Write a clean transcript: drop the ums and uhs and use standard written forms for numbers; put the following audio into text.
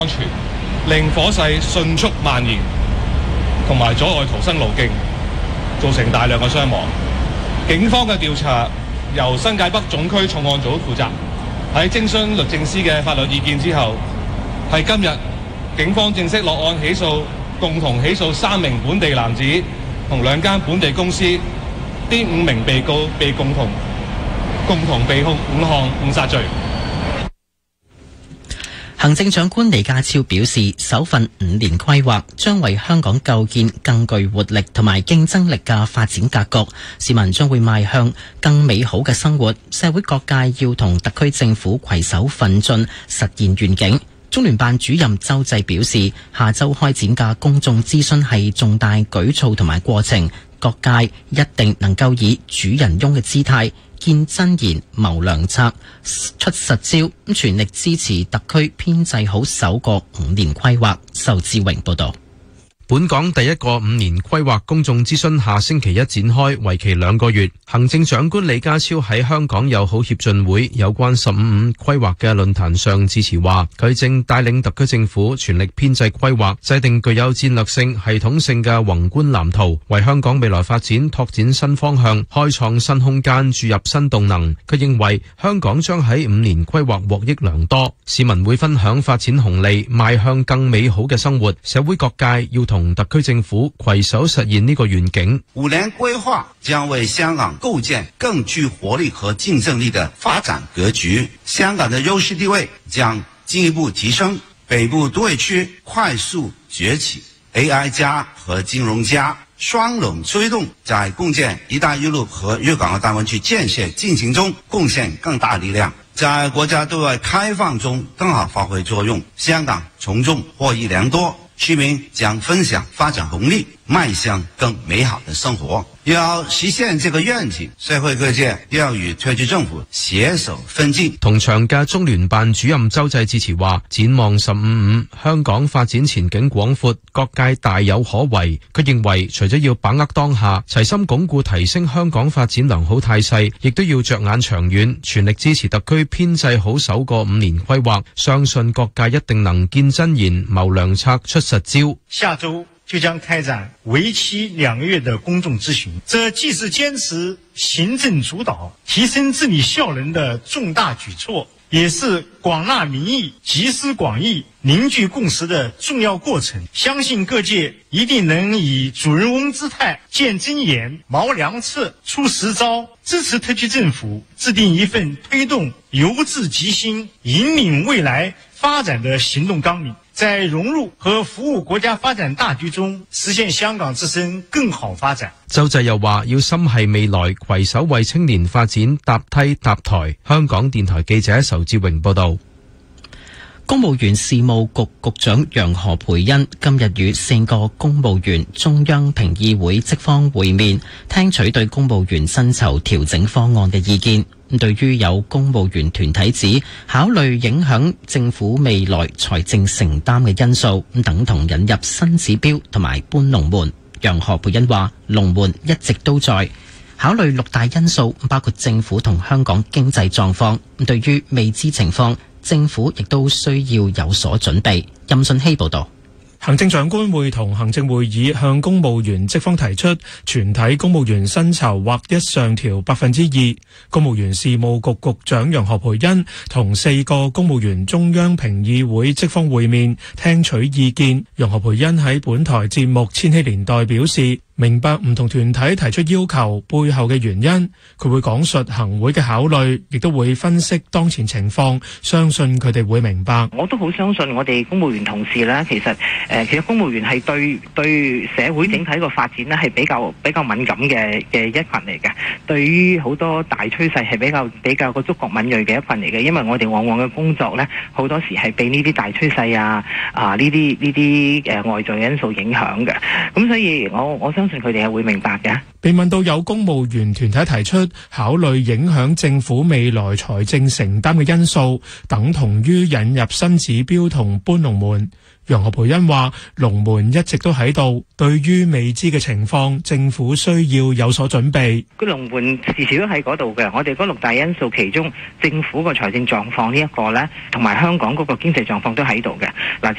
安全，令火勢迅速蔓延，同埋阻礙逃生路徑，造成大量嘅傷亡。警方嘅調查由新界北總區重案組負責。喺徵詢律政司嘅法律意見之後，係今日警方正式落案起訴，共同起訴3名本地男子同2間本地公司，呢5名被告被共同被控5項誤殺罪。 行政長官李家超表示，首份5年規劃將為香港構建更具活力同埋競爭力嘅發展格局，市民將會邁向更美好嘅生活，社會各界要同特區政府攜手奮進，實現願景。中聯辦主任周濟表示，下週開展嘅公眾諮詢係重大舉措同埋過程，各界一定能夠以主人翁嘅姿態見真言、謀良策、出實招，全力支持特區編製好首個5年規劃。仇志榮報導。 本港第一個5年規劃公眾諮詢下星期一展開，為期2個月。行政長官李家超喺香港友好協進會有關15規劃嘅論壇上致辭話，佢正帶領特區政府全力編製規劃，制定具有戰略性、系統性嘅宏觀藍圖，為香港未來發展拓展新方向，開創新空間，注入新動能。佢認為香港將喺5年規劃獲益良多，市民會分享發展紅利，邁向更美好嘅生活。社會各界要同特區政府攜手實現呢個願景。 5年規劃將為香港構建更具活力和競爭力的發展格局，香港的優勢地位將進一步提升，北部都會區快速崛起 ，AI 加和金融加雙輪推動，在共建“一帶一路”和粵港澳大灣區建設進程中貢獻更大力量，在國家對外開放中更好發揮作用，香港從中獲益良多。市民將分享發展紅利，邁向更美好的生活。要實現這個願景，社會各界要與特區政府攜手奮進。 同場嘅中聯辦主任周濟致辭話，展望15香港發展前景廣闊，各界大有可為。佢認為，除咗要把握當下，齊心鞏固提升香港發展良好態勢，亦都要着眼長遠，全力支持特區編製好首個5年規劃。相信各界一定能見真言、謀良策、出實招。 下周就將開展為期2個月的公眾諮詢，這既是堅持行政主導、提升治理效能的重大舉措，也是廣納民意、集思廣益、凝聚共識的重要過程。相信各界一定能以主人翁姿態見真言、謀良策、出實招，支持特區政府制定一份推動由治及興、引領未來發展的行動綱領，在融入和服務國家發展大局中，實現香港自身更好發展。 周濟又話，要心繫未來，攜手為青年發展搭梯搭台。香港電台記者仇志榮報道。 公務員事務局局長楊何蓓茵今日與4個公務員中央評議會職方會面，聽取對公務員薪酬調整方案嘅意見。對於有公務員團體指考慮影響政府未來財政承擔嘅因素，等同引入新指標同埋搬龍門。楊何蓓茵話：龍門一直都在，考慮6大因素，包括政府同香港經濟狀況。對於未知情況，政府亦都需要有所準備。任信希報導。 行政長官會同行政會議向公務員職方提出全體公務員薪酬劃一上調2%。公務員事務局局長楊何蓓茵同4個公務員中央評議會職方會面，聽取意見。楊何蓓茵喺本台節目《千禧年代》表示，明白唔同團體提出要求背後嘅原因，佢會講述行會嘅考慮，亦都會分析當前情況，相信佢哋會明白。 我都好相信我哋公務員同事咧，其實公務員係對社會整體個發展咧係比較敏感嘅一群嚟嘅，對於好多大趨勢係比較個觸覺敏鋭嘅一群嚟嘅，因為我哋往往嘅工作咧好多時係被呢啲大趨勢呢啲外在因素影響嘅，咁所以我相信佢哋係會明白嘅。 被問到有公務員團體提出考慮影響政府未來財政承擔嘅因素，等同於引入新指標同搬龍門。楊何蓓茵話：龍門一直都喺度，對於未知嘅情況，政府需要有所準備。 個龍門時時都喺嗰度嘅，我哋嗰6大因素其中，政府個財政狀況呢一個呢，同埋香港嗰個經濟狀況都喺度嘅。嗱，